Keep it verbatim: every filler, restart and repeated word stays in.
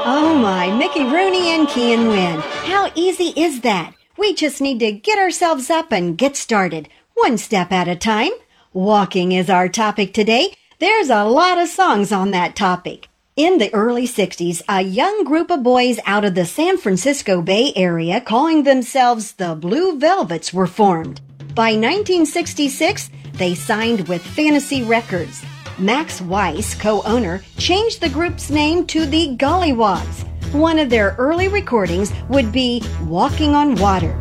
Oh my, Mickey Rooney and Kian Wynn. How easy is that? We just need to get ourselves up and get started, one step at a time. Walking is our topic today. There's a lot of songs on that topic. In the early sixties, a young group of boys out of the San Francisco Bay Area calling themselves the Blue Velvets were formed. By nineteen sixty-six, they signed with Fantasy Records. Max Weiss, co-owner, changed the group's name to the Gollywogs. One of their early recordings would be Walking on Water.